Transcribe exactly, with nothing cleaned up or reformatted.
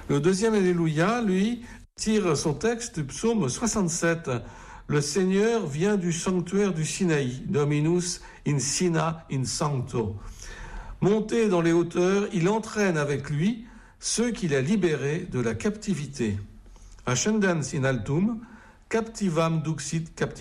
Le deuxième Alléluia, lui, tire son texte du psaume soixante-sept. Le Seigneur vient du sanctuaire du Sinaï, Dominus in Sina in Sancto. Monté dans les hauteurs, il entraîne avec lui ceux qu'il a libérés de la captivité. Ascendens in altum, captivam duxit captivum.